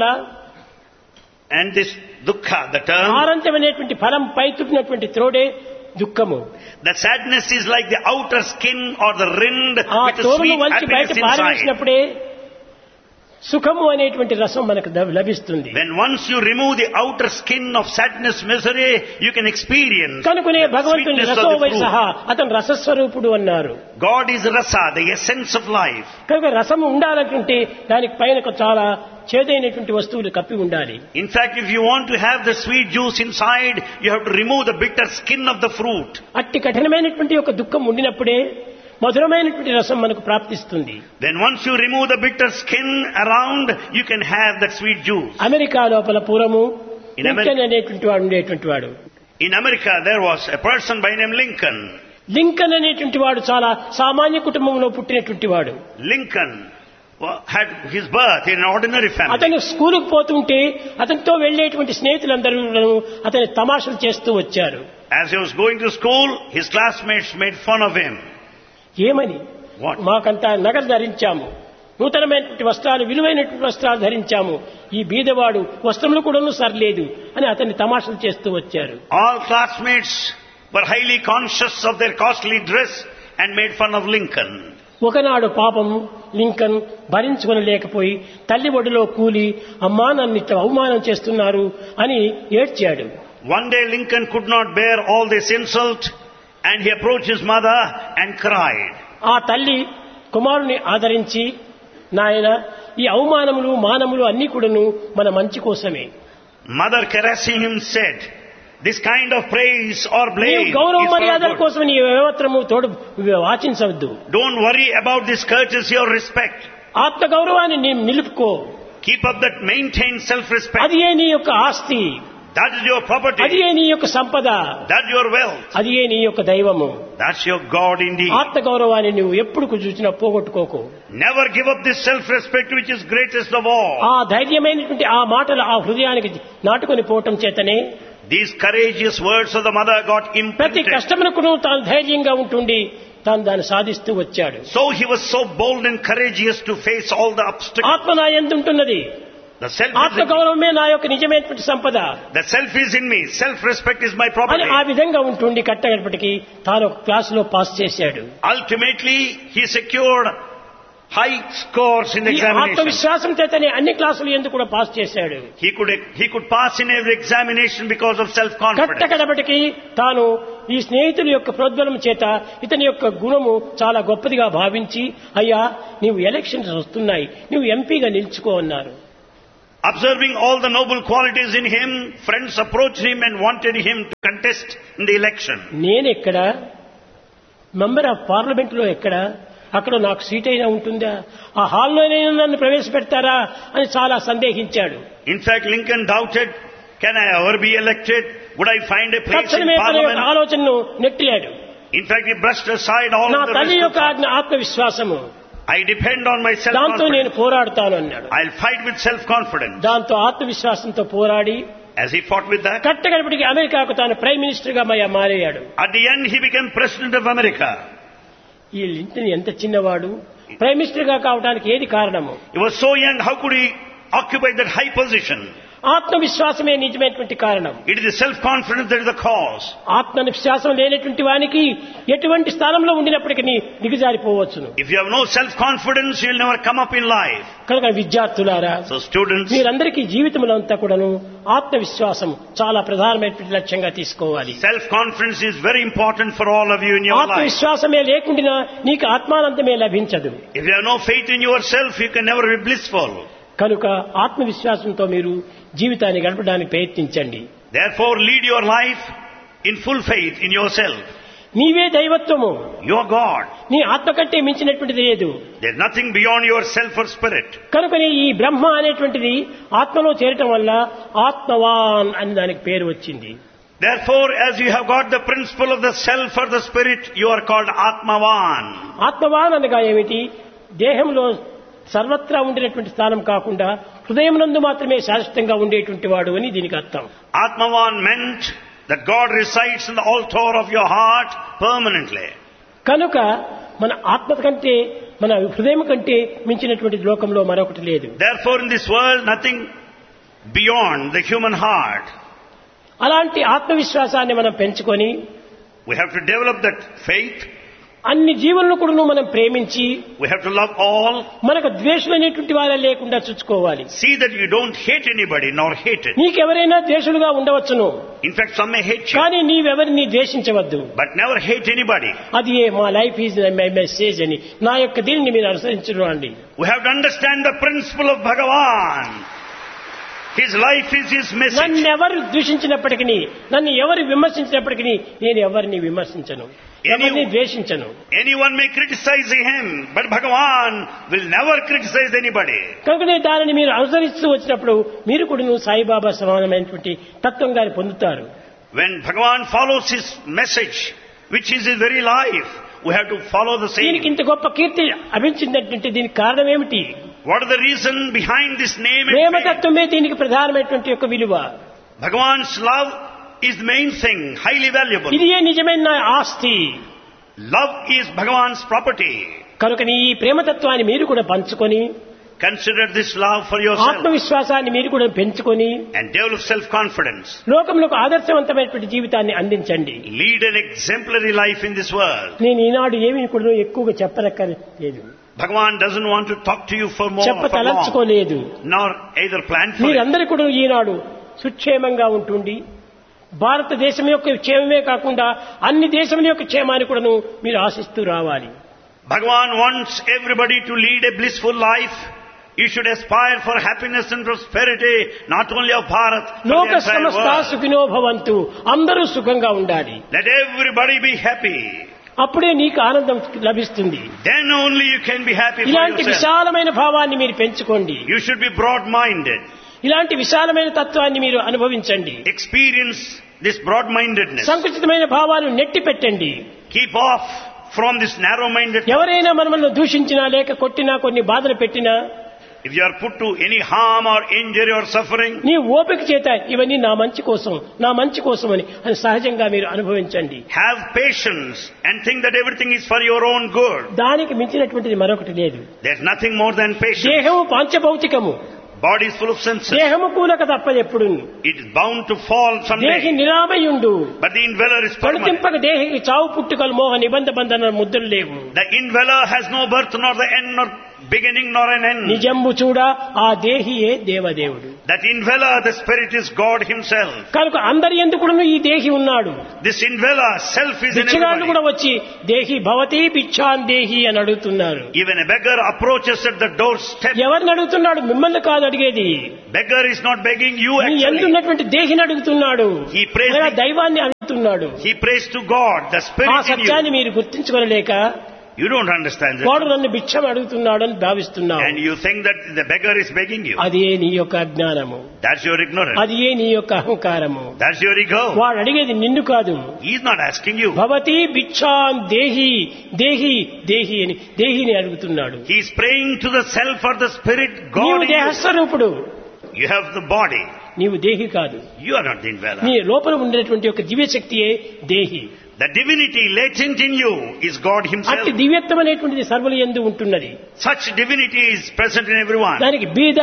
And this dukkha, the term, orange అనేటువంటి ఫలం పై చుట్టినటువంటి త్రోడే దుఃఖము. that sadness is like the outer skin or the rind ఆ with a తోలును sweet వంచి బయట happiness inside. పారవేసినప్పుడే సుఖము అనేటువంటి రసం మనకు ద- లభిస్తుంది. When once you remove the outer skin of sadness, misery, you can experience కనుకనే the భగవంతుని sweetness of రసో the why fruit. సహా అతను రసస్వరూపుడు అన్నారు. God is rasa, the essence of life. కనుక రసం ఉండాలంటే దానికి పైన ఒక చాలా చేదైనటువంటి వస్తువులు కప్పి ఉండాలి. In fact, if you want to have the sweet juice inside, you have to remove the bitter skin of the fruit. అట్టి కఠినమైనటువంటి ఒక దుఃఖం ఉండినప్పుడే మధురమైనటువంటి రసం మనకు ప్రాప్తిస్తుంది. Then once you remove the bitter skin around, you can have that sweet juice. America లోపల పూర్వము In లింకన్ America- అనేటువంటి వాడు ఉండేటువంటి వాడు. In America, there was a person by name Lincoln. Lincoln అనేటువంటి వాడు చాలా సామాన్య కుటుంబంలో పుట్టినటువంటి వాడు. Lincoln wa- had his birth in an ordinary family. అతను స్కూలుకు పోతుంటే అతనితో వెళ్లేటువంటి స్నేహితులందరూ అతని తమాషలు చేస్తూ వచ్చారు. As he was going to school, his classmates made fun of him. ఏమని? What? మాకంతా నగలు ధరించాము, నూతనమైనటువంటి వస్త్రాలు, విలువైనటువంటి వస్త్రాలు ధరించాము, ఈ బీదవాడు వస్త్రములు కూడాను సరిలేదు అని అతన్ని తమాషలు చేస్తూ వచ్చారు. All classmates were highly conscious of their costly dress and made fun of Lincoln. ఒకనాడు పాపం లింకన్ భరించుకొనలేకపోయి తల్లి ఒడిలో కూలి, అమ్మా నన్ను ఇట్లా అవమానం చేస్తున్నారు అని ఏడ్చాడు. One day Lincoln could not bear all this insult and he approached his mother and cried. ఆ తల్లి కుమారుని ఆదరించి, నాయన ఈ అవమానములు మానములు అన్ని కూడాను మన మంచి కోసమే. Mother caressing him said, this kind of praise or నీవు blame గౌరవ is for మర్యాదల good. కోసం నీ ఏమాత్రము తోడు వాచించవద్దు. Don't worry about this courtesy or respect. ఆత్మ గౌరవాన్ని నీ నిలుపుకో. Keep up that maintain self-respect. అది ఏ నీ యొక్క ఆస్తి, That is your అది property. ఏ నీ యొక్క సంపద, That's your wealth. అది ఏ నీ యొక్క దైవము. That's your God indeed. ఆత్మ గౌరవాన్ని నువ్వు ఎప్పుడు చూసినా పోగొట్టుకోకు. Never give up this self-respect which is greatest of all. ఆ ధైర్యమైనటువంటి ఆ మాటలు ఆ హృదయానికి నాటుకొని పోవటం చేతనే These courageous words of the mother got ప్రతి imprinted. కష్టమునకును తాను ధైర్యంగా ఉంటుండి తాను దాన్ని సాధిస్తూ వచ్చాడు. So he was so bold and courageous to face all the obstacles. ఆత్మ నా యందుంటున్నది, The self is ఆత్మ in me. గౌరవమే నా యొక్క నిజమైనటువంటి సంపద The self is in me. Self-respect is my అని property. ఆ విధంగా ఉంటుండి కట్టగడపటికి తాను ఒక క్లాసులో పాస్ చేశాడు. Ultimately, he secured high scores in the ఈ examination. ఆత్మవిశ్వాసం చేతనే అన్ని క్లాసులు ఎందుకు కూడా పాస్ చేశాడు. He could he could pass in every examination because of self-confidence. కట్టగడపటికి తాను ఈ స్నేహితుల యొక్క ప్రోద్బలం చేత ఇతని యొక్క గుణము చాలా గొప్పదిగా భావించి, అయ్యా నీవు ఎలక్షన్స్ వస్తున్నాయి, నువ్వు ఎంపీగా నిలుచుకో అన్నారు. Observing all the noble qualities in him, friends approached him and wanted him to contest in the election. నేనెక్కడ మెంబర్ ఆఫ్ పార్లమెంట్ లో ఎక్కడ, అక్కడ నాకు సీట్ అయినా ఉంటుందా, ఆ హాల్లోనైనా నన్ను ప్రవేశపెడతారా అని చాలా సందేహించాడు. In fact, Lincoln doubted, can I ever be elected? Would I find a place in తక్షణమే తన యొక్క parliament? ఆలోచనను నెట్టిలాడు. In fact, he brushed aside all నా of the తల్లి rest యొక్క of ఆజ్ఞ ఆత్మవిశ్వాసము, I depend on my దాంతో నేను self-confidence. పోరాడుతాను అన్నాడు. I'll fight with self-confidence. దాంతో ఆత్మవిశ్వాసంతో పోరాడి As he fought with that, కట్టగడపటికి అమెరికాకు తాను ప్రైమ్ మినిస్టర్ గా మయ- మారయ్యాడు. at the end he became president of America. ఈ లింకన్ ఎంత చిన్నవాడు, ప్రైమ్ మినిస్టర్ గా కావడానికి ఏది కారణము? He was so young, how could he occupy that high position? ఆత్మవిశ్వాసమే నిజమైనటువంటి కారణం. It is the self-confidence that is the cause. ఆత్మవిశ్వాసం లేనటువంటి వానికి ఎటువంటి స్థానంలో ఉండినప్పటికీ దిగజారిపోవచ్చును. If you have no self-confidence, you will never come up in life. కనుక విద్యార్థులారా, So students, మీరందరికీ జీవితంలో అంతా కూడాను ఆత్మవిశ్వాసం చాలా ప్రధానమైనటువంటి లక్ష్యంగా తీసుకోవాలి. self-confidence is very important for all of you in your life. ఆత్మవిశ్వాసమే లేకుండా నీకు ఆత్మానందమే లభించదు. If you have no faith in yourself, you can never be blissful. కనుక ఆత్మవిశ్వాసంతో మీరు జీవితాన్ని గడపడానికి ప్రయత్నించండి. Therefore, lead your life in full faith in yourself. నీవే దైవత్వము, You are God. నీ ఆత్మ కంటే మించినటువంటిది లేదు. There is nothing beyond yourself or spirit. కనుకనే ఈ బ్రహ్మ అనేటువంటిది ఆత్మలో చేరటం వల్ల ఆత్మవాన్ అని దానికి పేరు వచ్చింది. Therefore, as you have got the principle of the self or the spirit, you are called Atmavan. ఆత్మవాన్ అనగా ఏమిటి? దేహంలో సర్వత్రా ఉండేటువంటి స్థానం కాకుండా హృదయమునందు మాత్రమే శాశ్వతంగా ఉండేటువంటి వాడు అని దీనికి అర్థం. Atmavan meant that God resides in the altar of your heart permanently. కనుక మన ఆత్మ కంటే మన హృదయం కంటే మించినటువంటి లోకంలో మరొకటి లేదు. Therefore, in this world, nothing beyond the human heart. అలాంటి ఆత్మవిశ్వాసాన్ని మనం పెంచుకొని We have to develop that faith. అన్ని జీవులను కూడా మనం ప్రేమించి We have to love all. మనకు ద్వేషులనేటువంటి వారే లేకుండా చూసుకోవాలి. See that you don't hate anybody nor hate it. నీకెవరైనా ద్వేషులుగా ఉండవచ్చును, In fact, some may hate you, కానీ నీవెవరిని ద్వేషించవద్దు. but never hate anybody. అది ఏ మా లైఫ్ ఈజ్ మై మెసేజ్ అని నా యొక్క దీనిని మీరు అనుసరించడం అండి. We have to understand the principle of Bhagavan. His life is his message. నన్ను ఎవరు దూషించినప్పటికీ, నన్ను ఎవరు విమర్శించినప్పటికీ నేను ఎవరిని విమర్శించను, ఎవరిని ద్వేషించను. Anyone may criticize him, but Bhagavan will never criticize anybody. కనుకనే దానిని మీరు అనుసరిస్తూ వచ్చినప్పుడు మీరు కూడా సాయిబాబా సమానమైనటువంటి తత్వం గాని పొందుతారు. When Bhagavan follows his message, which is his very life, we have to follow the దీనికి same. ఇంత గొప్ప కీర్తి అభించిందంటే దీనికి కారణం ఏమిటి? What is the reason behind this name and fame? ప్రేమతత్వమే దీనికి ప్రధానమైనటువంటి యొక్క విలువ. Bhagavan's love is the main thing, highly valuable. ఇది ఏ నిజమైన ఆస్తి. Love is Bhagavan's property. కనుక ఈ ప్రేమతత్వాన్ని మీరు కూడా పంచుకొని Consider this love for yourself ఆత్మవిశ్వాసాన్ని మీరు కూడా పెంచుకొని and develop self-confidence. లోకంలో ఆదర్శవంతమైనటువంటి జీవితాన్ని అందించండి. Lead an exemplary life in this world. నేను ఈనాడు ఏమీ కూడా ఎక్కువగా చెప్పనక్కర్లేదు, Bhagavan doesn't want to talk to you for more, for long, చెప్పతలంచుకోలేదు. nor either plan for it. మీరందరూ కూడా ఈనాడు సుక్షేమంగా ఉంటుండి భారతదేశం యొక్క క్షేమమే కాకుండా అన్ని దేశముల యొక్క క్షేమాన్ని కూడా మీరు ఆశిస్తూ రావాలి. Bhagavan wants everybody to lead a blissful life. You should aspire for happiness and prosperity, not only of Bharat, but లోక the entire సమస్త world. సుఖినో భవంతు, అందరూ సుఖంగా ఉండాలి. Let everybody be happy. అప్పుడే నీకు ఆనందం లభిస్తుంది. Then only you can be happy for ఇలాంటి yourself. విశాలమైన భావాన్ని మీరు పెంచుకోండి. You should be broad-minded. ఇలాంటి విశాలమైన తత్వాన్ని మీరు అనుభవించండి. Experience this broad-mindedness. సంకుచితమైన భావాలు నెట్టి పెట్టండి. Keep off from this narrow-mindedness. ఎవరైనా మనల్ని దూషించినా లేక కొట్టినా కొన్ని బాధలు పెట్టినా If you are put to any harm or injury or suffering, నీ ఓపిక చేత ఇవన్నీ నా మంచి కోసం నా మంచి కోసం అని అని సహజంగా మీరు అనుభవించండి. have patience and think that everything is for your own good. దానికి మించినటువంటిది మరొకటి లేదు. There's nothing more than patience. దేహము పాంచభౌతికము, Body is full of senses. దేహము కూలక తప్ప ఎప్పుడు. It is bound to fall దేహి someday. నిరామయుండు, But the indweller is permanent. పడుతింపక దేహికి చావు పుట్టుకలు మోహ నిబంధ బంధన ముద్రలు లేవు. The indweller has no birth nor the end nor beginning nor an end. నిజంబు చూడ ఆ దేహియే దేవదేవుడు. That indweller, the spirit, is God himself. కనుక అందరి ఎందుకు ఈ దేహి ఉన్నాడు. This indweller, self, is in బిచ్చగాళ్ళు కూడా everybody. వచ్చి దేహి భవతి బిచ్చాన్ దేహి అని అడుగుతున్నారు. Even a beggar approaches at the doorstep. ఎవరిని అడుగుతున్నాడు? మిమ్మల్ని కాదు అడిగేది. Beggar is not begging you నీ actually. ఎందున్నటువంటి దేహిని అడుగుతున్నాడు. He prays అనగా the- దైవాన్ని అడుగుతున్నాడు. He prays to God, the ఆ spirit in సత్యాన్ని you. మీరు గుర్తించుకోలేక You don't understand వాడు that. నన్ను భిక్షం అడుగుతున్నాడు అని భావిస్తున్నావు. And you think that the beggar is begging you. అదే నీ యొక్క అజ్ఞానము, That's your ignorance. అది ఏ నీ యొక్క అహంకారము. That's your ego. వాడు అడిగేది నిన్ను కాదు. He's not asking you. భవతి భిక్షాన్ దేహి దేహి దేహి అని దేహిని అడుగుతున్నాడు. He's praying to the self or the spirit, God నీవు in you. దేహస్వరూపుడు, You have the body. నీవు దేహి కాదు. You are not the indweller. నీ లోపల ఉండేటువంటి యొక్క దివ్యశక్తియే దేహి. The divinity latent in you is God himself. అట్టి దివ్యత్వం అనేటువంటిది సర్వుల యందు ఉంటున్నది. Such divinity is present in everyone. దానికి బీద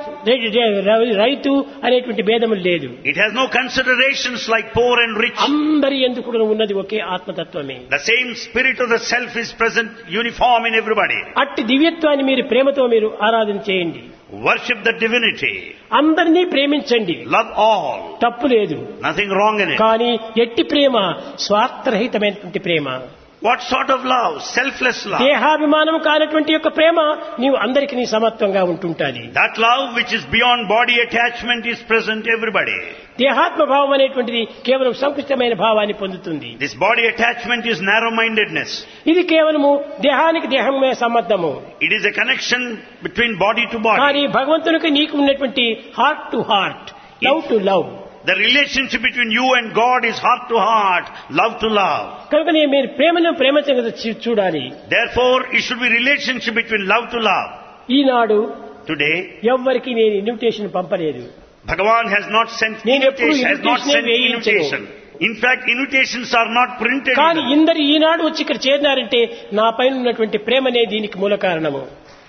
రైతు అనేటువంటి భేదము లేదు. It has no considerations like poor and rich. అందరి యందు కూడా ఉన్నది ఒకే ఆత్మతత్వమే. The same spirit of the self is present uniform in everybody. అట్టి దివ్యత్వాన్ని మీరు ప్రేమతో మీరు ఆరాధన చేయండి. Worship the divinity. అందరినీ ప్రేమించండి, Love all. తప్పు లేదు. Nothing wrong in it. కానీ ఎట్టి ప్రేమ స్వార్థరహితమైనటువంటి ప్రేమ, What sort of love? Selfless love. దేహాభిమానం కానటువంటి యొక్క ప్రేమ నీవు అందరికి నీ సమత్వంగా ఉంటుంటాది. That love which is beyond body attachment is present everybody. దేహాత్మ భావం అనేటువంటిది కేవలం సంకుచితమైన భావాన్ని పొందుతుంది. This body attachment is narrow-mindedness. ఇది కేవలము దేహానికి దేహమే సంబంధము. It is a connection between body to body. కానీ భగవంతునికి నీకు ఉన్నటువంటి heart to heart, love to love, The relationship between you and God is heart to heart, love to love. కనుక మీరు ప్రేమను ప్రేమ చూడాలి. Therefore, it should be relationship between love to love. Eenadu Today, ఎవ్వరికి నేను ఇన్విటేషన్ పంపలేదు. Bhagavan has not sent నేను ఎప్పుడు invitation, has not invitation sent వేయించను. invitation. In fact, invitations are not printed. కానీ even. ఇందరు ఈనాడు వచ్చి ఇక్కడ చేరినారంటే నా పైన ఉన్నటువంటి ప్రేమనే దీనికి మూల కారణము.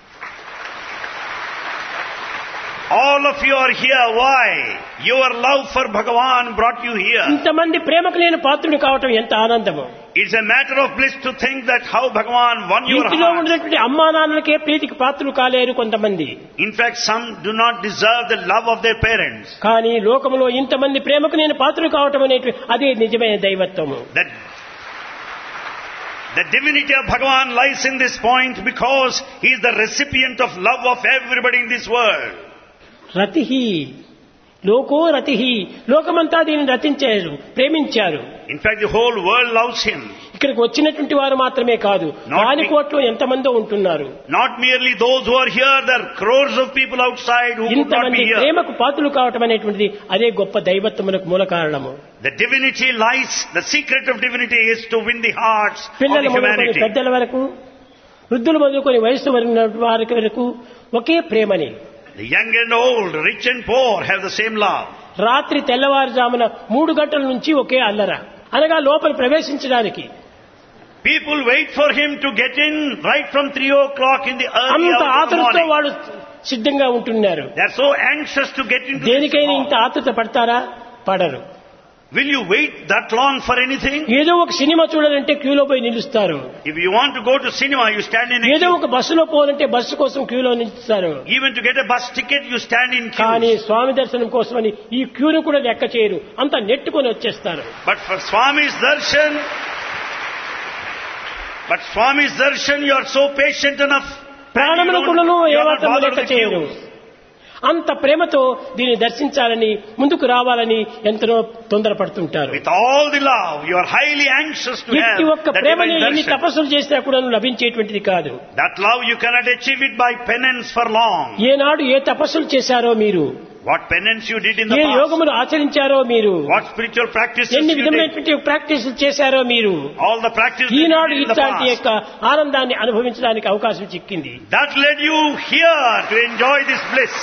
All of you are here. Why? Your love for Bhagavan brought you here. ఇంతమంది ప్రేమకు నేను పాత్రుడు కావటం ఎంత ఆనందము. It's a matter of bliss to think that how Bhagavan won your ఇంటిలో heart. ఉన్నటువంటి అమ్మా నాన్నలకే ప్రీతికి పాత్రులు కాలేరు కొంతమంది. In fact, some do not deserve the love of their parents. కానీ లోకములో ఇంతమంది ప్రేమకు నేను పాత్రుడు కావటం అనేటువంటి అదే నిజమైన దైవత్వము. That the divinity of Bhagavan lies in this point because he is the recipient of love of everybody in this world. రతిహి loco రతిహి లోకమంతా దీన్ని రతించారు, ప్రేమించారు. In fact, the whole world loves him. ఇక్కడికి వచ్చినటువంటి వారు మాత్రమే కాదు, Not వాని me- కోట్లో ఎంతమందో ఉంటున్నారు. Not merely those who are here, there are crores of people outside who would not ఇంతమంది be here. ప్రేమకు పాత్రులు కావటం అనేటువంటిది అదే గొప్ప దైవత్వమునకు మూల కారణము. The divinity lies, the secret of divinity is to win the hearts of పిల్లల the మొదలుకొని humanity. పెద్దల వరకు, వృద్ధులు మొదలుకొని వయస్సు వారి వరకు ఒకే ప్రేమని. The young and old, rich and poor have the same love. రాత్రి తెల్లవారుజామున మూడు గంటల నుంచి ఒకే అల్లర, అనగా లోపల ప్రవేశించడానికి People wait for him to get in right from three o'clock in the early అంత hours of the ఆతురతో morning. వాడు సిద్ధంగా ఉంటున్నారు. They are so anxious to get into this దేనికైనా ఇంత hall. ఆతురత పడతారా? పడరు. Will you wait that long for anything? ఏదో ఒక సినిమా చూడాలంటే క్యూలో పోయి నిలుస్తారు. If you want to go to cinema, you stand in a ఏదో queue. ఒక బస్సులో పోవాలంటే బస్సు కోసం క్యూలో నిలుస్తారు. Even to get a bus ticket, you stand in కానీ queue. స్వామి దర్శనం కోసమని ఈ క్యూను కూడా లెక్క చేయరు, అంత నెట్టుకొని వచ్చేస్తారు. But for Swami's darshan, but Swami's darshan, you are so patient enough. that you ప్రాణమును don't- కూడాను you are not ఏమాత్రం bothered లెక్క with the చేయరు. queues. అంత ప్రేమతో దీన్ని దర్శించాలని, ముందుకు రావాలని ఎంతనో తొందరపడుతుంటారు. With all the love, you are highly anxious to have ఎట్టి ఒక్క that ప్రేమని divine ఎన్ని darshan. తపస్సులు చేసినా కూడా లభించేటువంటిది కాదు. That love you cannot achieve it by penance for long. ఏనాడు ఏ తపస్సులు చేశారో మీరు, What penance you did in the A past, యోగములు ఆచరించారో మీరు, what spiritual practices ఎన్ని you did, విధమైనటువంటి ప్రాక్టీసులు చేశారో మీరు, all the practices you Eenadu did in the ఇట్లాంటి past. యొక్క ఆనందాన్ని అనుభవించడానికి అవకాశం చిక్కింది. That led you here to enjoy this bliss.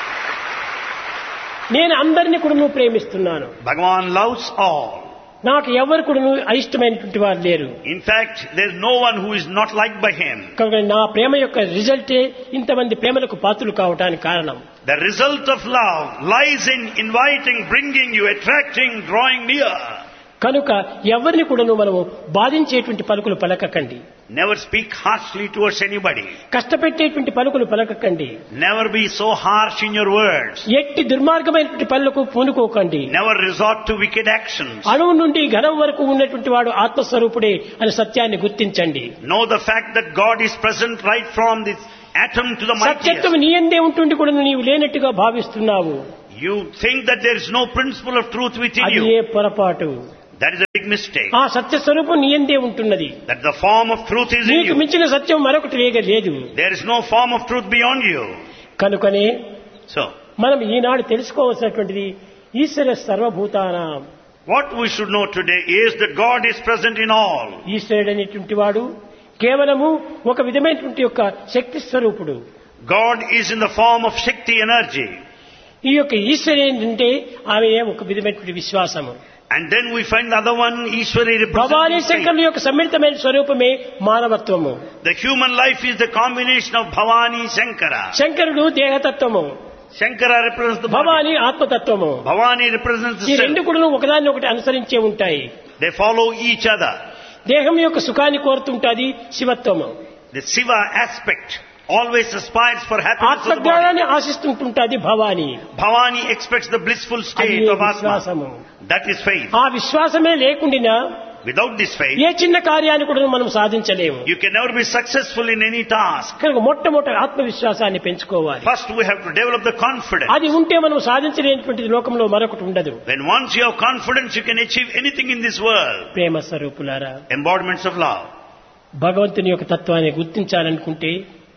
నేను అందరినీ కూడా నువ్వు ప్రేమిస్తున్నాను. Bhagavan loves all. నాకు ఎవరు కూడా నువ్వు అయిష్టమైనటువంటి వారు లేరు. In fact, there is no one who is not liked by him. కనుక నా ప్రేమ యొక్క రిజల్టే ఇంతమంది ప్రేమలకు పాత్రలు కావటానికి కారణం. The result of love lies in inviting, bringing you, attracting, drawing near. కనుక ఎవరిని కూడా మనము బాధించేటువంటి పలుకులు పలకకండి. Never speak harshly towards anybody. కష్టపెట్టేటువంటి పలుకులు పలకకండి. Never be so harsh in your words. ఎట్టి దుర్మార్గమైనటువంటి పనులకు పూనుకోకండి. Never resort to wicked actions. అణువు నుండి ఘనం వరకు ఉన్నటువంటి వాడు ఆత్మస్వరూపుడే అనే సత్యాన్ని గుర్తించండి. Know the fact that God is present right from this atom to the mightiest. సత్యత్వం నీ యందే ఉంటుండి కూడా నీవు లేనట్టుగా భావిస్తున్నావు. You think that there is no principle of truth within అది you. ఏ పొరపాటు. That is a big mistake. ఆ సత్య స్వరూపం నీ యందే ఉంటున్నది. That the form of truth is in నీకు you. మించిన సత్యం మరొకటి వేగ లేదు. There is no form of truth beyond you. కనుకనే So, మనం ఈనాడు తెలుసుకోవాల్సినటువంటిది ఈశ్వర సర్వభూతానాం. what we should know today is that God is present in all. ఈశ్వరుడు అనేటువంటి వాడు కేవలము ఒక విధమైనటువంటి యొక్క శక్తి స్వరూపుడు. God is in the form of Shakti energy. ఈ యొక్క ఈశ్వరు ఏంటంటే ఆమె ఒక విధమైనటువంటి విశ్వాసము. And then we find the other one, Ishwari, Bhavani represents faith. శంకరుల యొక్క సమ్మిళితమైన స్వరూపమే మానవత్వము. The human life is the combination of Bhavani, Shankara. శంకరుడు దేహతత్వము, Shankara represents the body. Bhavani ఆత్మతత్వము. Bhavani represents ఈ the రెండు self. కూడా ఒకదాన్ని ఒకటి అనుసరించే ఉంటాయి. They follow each other. దేహం యొక్క సుఖాన్ని కోరుతుంటాది శివత్వము. The Shiva aspect always aspires for happiness of the body. ఆత్మజ్ఞానాన్ని ఆశిస్తుంటుంటాది Bhavani. Bhavani expects the blissful అది state of Atma. విశ్వాసము. That is faith. ఆ విశ్వాసమే లేకుండా Without this faith, ఏ చిన్న కార్యాన్ని కూడా మనం సాధించలేము. you can never be successful in any task. కనుక మొట్టమొదటి ఆత్మవిశ్వాసాన్ని పెంచుకోవాలి. First, we have to develop the confidence. అది ఉంటే మనం సాధించలేనటువంటి లోకంలో మరొకటి ఉండదు. When once you have confidence, you can achieve anything in this world. ప్రేమ స్వరూపులారా, Embodiments of love. భగవంతుని యొక్క తత్వాన్ని గుర్తించాలనుకుంటే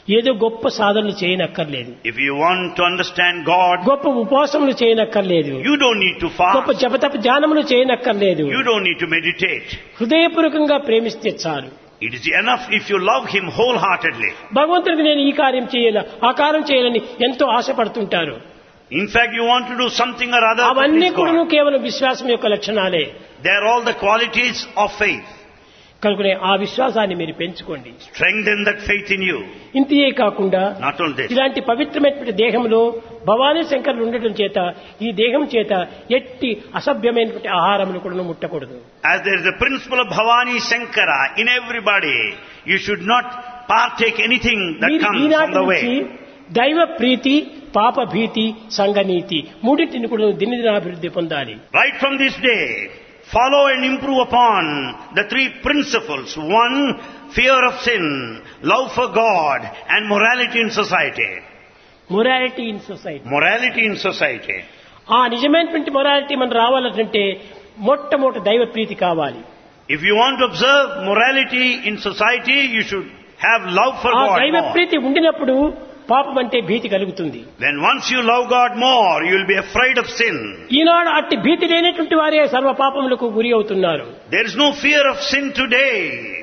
ఏదో గొప్ప సాధనలు చేయనక్కర్లేదు. If you want to understand God, గొప్ప ఉపవాసములు చేయనక్కర్లేదు. you don't need to గొప్ప fast. జపతప ధ్యానములు చేయనక్కర్లేదు. You don't need to meditate. హృదయపూర్వకంగా ప్రేమిస్తే చాలు. It is enough if you love Him wholeheartedly. భగవంతుడికి నేను ఈ కార్యం చేయాలి, ఆ కార్యం చేయాలని ఎంతో ఆశపడుతుంటారు. In fact, you want to do something or other to అవన్నీ please కూడా God. కేవలం విశ్వాసం యొక్క లక్షణాలే. They are all the qualities of faith. కనుకనే ఆ విశ్వాసాన్ని మీరు పెంచుకోండి. Strengthen that faith in you. ఇంతియే కాకుండా Not only this. ఇలాంటి పవిత్రమైనటువంటి దేహంలో భవానీ శంకరులు ఉండటం చేత ఈ దేహం చేత ఎట్టి అసభ్యమైనటువంటి ఆహారములు కూడా ముట్టకూడదు. As there is a principle of Bhavani Shankara in everybody, you should not partake anything that మీరు comes on ఈనాటి the నుంచి way. దైవ ప్రీతి, పాప భీతి, సంఘనీతి మూడింటిని కూడా దినదినాభివృద్ధి పొందాలి. Right from this day, follow and improve upon the three principles. One, fear of sin, love for God, and morality in society. Morality in society. Morality in society. ఆ నిజమైనటువంటి మొరాలిటీ మనం రావాలంటే మొట్టమొదటి దైవ ప్రీతి కావాలి. If you want to observe morality in society, you should have love for ఆ God దైవ more. ప్రీతి ఉండినప్పుడు పాపం అంటే భీతి కలుగుతుంది. When once you love God more, you will be afraid of sin. ఈనాడు అట్టి భీతి లేనటువంటి వారే సర్వ పాపములకు గురి అవుతున్నారు. There is no fear of sin today.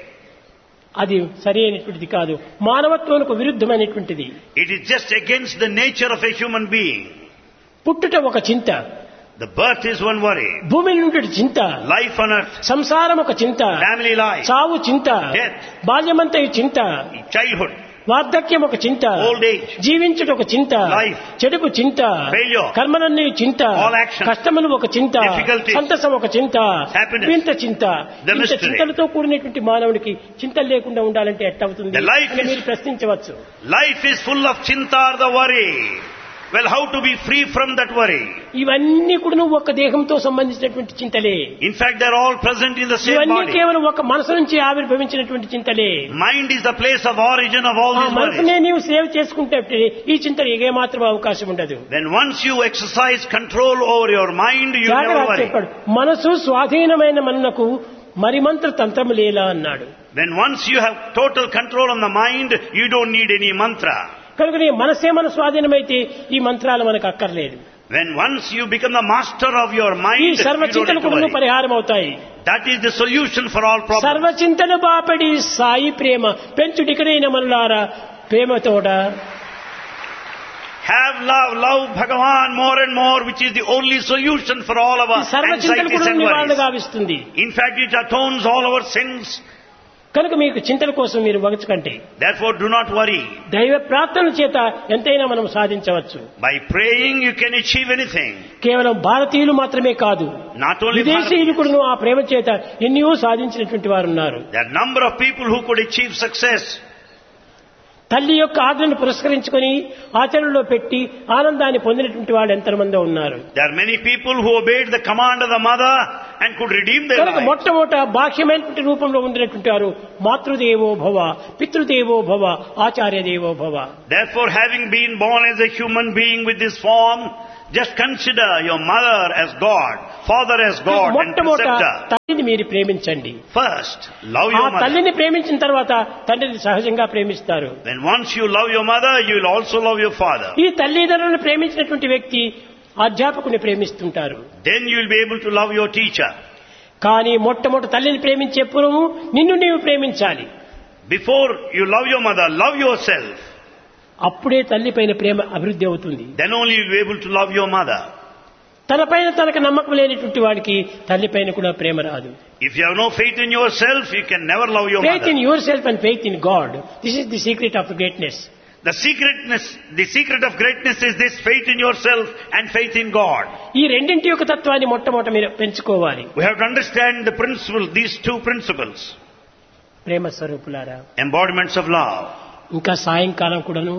అది సరి అయినటువంటిది కాదు, మానవత్వానికి విరుద్ధమైనటువంటిది. It is just against the nature of a human being. పుట్టుట ఒక చింత, The birth is one worry. భూమి నుండి చింత, Life on earth, సంసారం ఒక చింత, family life, చావు చింత, Death. బాల్యమంతా చింత, childhood, వార్ధక్యం ఒక చింత, old age, జీవించుట ఒక చింత, Life. చెడుకు చింత, Failure. కర్మలన్నీ చింత, All action. కష్టములు ఒక చింత, Difficulties. సంతసం ఒక చింత, Happiness. వింత చింత. The ఇంత mystery. చింతలతో కూడినటువంటి మానవుడికి చింతలు లేకుండా ఉండాలంటే ఎట్టవుతుంది The life అని is- మీరు ప్రశ్నించవచ్చు. life is full of chinta or the worry. Well, how to be free from that worry? ఇవన్నీ కూడా ఒక దేహంతో సంబంధించినటువంటి చింతలే. In fact, they are all present in the same ఇవన్నీ body. కేవలం ఒక మనసు నుంచి ఆవిర్భవించినటువంటి చింతలే. Mind is the place of origin of all ఆ these మనసునే worries. నీవు సేవ చేసుకుంటే ఈ చింతలు ఏ మాత్రం అవకాశం ఉండదు. Then once you exercise control over your mind, you never జాగ్రత్త worry. చెప్పాడు, మనసు స్వాధీనమైన మనకు మరిమంత్ర తంత్రము లేలా అన్నాడు. Then once you have total control on the mind, you don't need any mantra. కనుక నీ మనసే మన స్వాధీనమైతే ఈ మంత్రాలు మనకు అక్కర్లేదు. When once you become the master of your ఈ mind, సర్వ you don't చింతలు have to కూడా worry. పరిహారం అవుతాయి. That is the solution for all సర్వ problems. చింతలు బాపడి సాయి ప్రేమ పెంచుటికనైన మనులారా ప్రేమతోడ Have love, love Bhagavan more and more, which is the only solution for all of ఈ our సర్వ చింతలు anxieties కూడా and నివారణ worries. గావిస్తుంది. In fact, it atones all our sins. కనుక మీకు చింతల కోసం మీరు వగచుకంటే Therefore, do not worry. దైవ ప్రార్థన చేత ఎంతైనా మనం సాధించవచ్చు. By praying, you can achieve anything. కేవలం భారతీయులు మాత్రమే కాదు, Not only విదేశీయులు Bharat. కూడా ఆ ప్రేమ చేత ఎన్నో సాధించినటువంటి వారు ఉన్నారు. There are a number of people who could achieve success. తల్లి యొక్క ఆజ్ఞను పురస్కరించుకొని ఆచరణలో పెట్టి ఆనందాన్ని పొందినటువంటి వాళ్ళు ఎంతమందో ఉన్నారు. There are many people who obeyed the command of the mother and could redeem their కనుక lives. మొట్టమొదట బాహ్యమైనటువంటి రూపంలో ఉండినటువంటి వారు మాతృదేవో భవ, పితృదేవో భవ, ఆచార్య దేవో భవ. Therefore, having been born as a human being with this form, just consider your mother as God, father as God, and మొట్టమొదట preceptor. తల్లిని మీరు ప్రేమించండి. First, love ఆ your mother. తల్లిని ప్రేమించిన తర్వాత తండ్రిని సహజంగా ప్రేమిస్తారు. Then once you love your mother, you will also love your father. ఈ తల్లిదండ్రులను ప్రేమించినటువంటి వ్యక్తి అధ్యాపకుని ప్రేమిస్తుంటారు. Then you will be able to love your teacher. కానీ మొట్టమొదటి తల్లిని ప్రేమించే పూర్వము నిన్ను నీవు ప్రేమించాలి. Before you love your mother, love yourself. అప్పుడే తల్లి పైన ప్రేమ అభివృద్ధి అవుతుంది. Then only you will be able to love your mother. తన పైన తనకు నమ్మకం లేనటువంటి వాడికి తల్లి పైన కూడా ప్రేమ రాదు. If you have no faith in yourself, you can never love your faith in mother. Your self and faith in God, this is the secret of greatness. The secretness, the secret of greatness is this: faith in yourself and faith in God. ఈ రెండింటి యొక్క తత్వాన్ని మొట్టమొదట మీరు పెంచుకోవాలి. We have to understand the principle, these two principles, ప్రేమ స్వరూపులారా, embodiments of love. ఇంకా సాయంకాలం కూడాను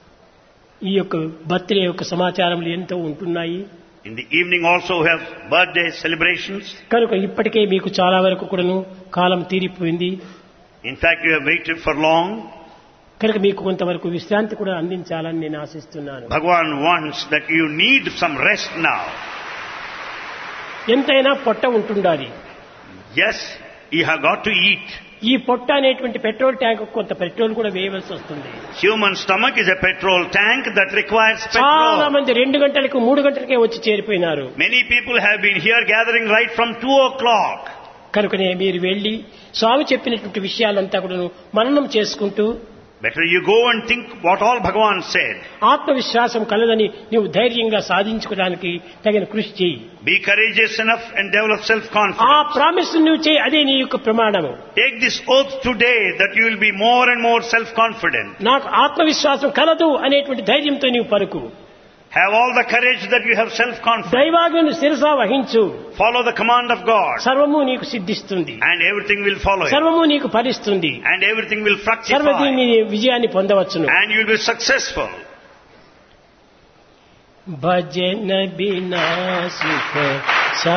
ఈ యొక్క బర్త్డే యొక్క సమాచారములు ఎంతో ఉంటున్నాయి. In the evening also we have birthday celebrations. కనుక ఇప్పటికే మీకు చాలా వరకు కూడాను కాలం తీరిపోయింది. In fact, you have waited for long. కనుక మీకు కొంతవరకు విశ్రాంతి కూడా అందించాలని నేను ఆశిస్తున్నాను. Bhagavan wants that you need some rest now. ఎంతైనా పొట్ట ఉంటుండాలి. Yes, you have got to eat. ఈ పొట్ట అనేటువంటి పెట్రోల్ ట్యాంక్ కొంత పెట్రోల్ కూడా వేయవలసి వస్తుంది. Human stomach is a petrol tank that requires చాలా petrol. మంది రెండు గంటలకు మూడు గంటలకే వచ్చి చేరిపోయినారు. Many people have been here gathering right from two o'clock. కనుకనే మీరు వెళ్లి స్వామి చెప్పినటువంటి విషయాలంతా కూడా మననం చేసుకుంటూ Better you go and think what all Bhagavan said. ఆత్మవిశ్వాసం కలదని నీవు ధైర్యంగా సాధించుకోవడానికి తగిన కృషి చేయి. Be courageous enough and develop ఆ self-confidence. ప్రామిస్ నువ్వు చేయి, అదే నీ యొక్క ప్రమాణము. Take this oath today that you will be more and more self-confident. నాకు ఆత్మవిశ్వాసం కలదు అనేటువంటి ధైర్యంతో నీవు పలుకు. Have all the courage that you have self-confidence. దైవాజ్ఞను శిరసా వహించు. Follow the command of God సర్వము నీకు సిద్ధిస్తుంది, and everything will follow you. సర్వము నీకు ఫలిస్తుంది, And everything will సర్వది fructify. నీ విజయాన్ని పొందవచ్చును. And you will be successful. భజన బినా సుఖ